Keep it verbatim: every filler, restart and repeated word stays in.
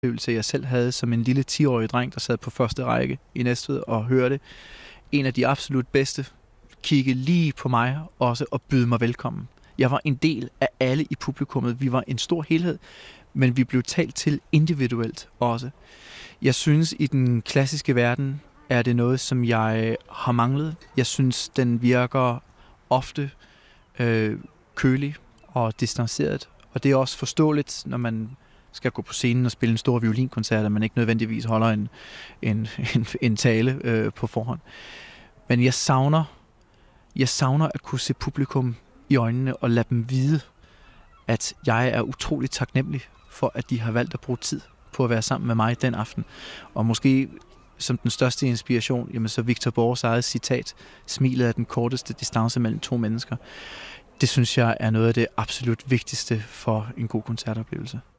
oplevelse, jeg selv havde som en lille ti-årig dreng, der sad på første række i Næstved og hørte en af de absolut bedste kigge lige på mig også og byde mig velkommen. Jeg var en del af alle i publikummet. Vi var en stor helhed, men vi blev talt til individuelt også. Jeg synes, i den klassiske verden er det noget, som jeg har manglet. Jeg synes, den virker ofte øh, kølig og distanceret. Og det er også forståeligt, når man skal gå på scenen og spille en stor violinkoncert, at man ikke nødvendigvis holder en, en, en, en tale øh, på forhånd. Men jeg savner, jeg savner at kunne se publikum i øjnene og lade dem vide, at jeg er utroligt taknemmelig for, at de har valgt at bruge tid på at være sammen med mig den aften. Og måske som den største inspiration, jamen så Victor Borges eget citat, smilet er den korteste distance mellem to mennesker. Det synes jeg er noget af det absolut vigtigste for en god koncertoplevelse.